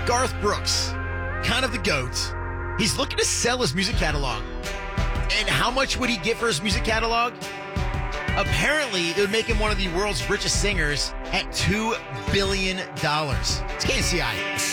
Garth Brooks, kind of the GOAT. He's looking to sell his music catalog. And how much would he get for his music catalog? Apparently, it would make him one of the world's richest singers at $2 billion. It's KNCI.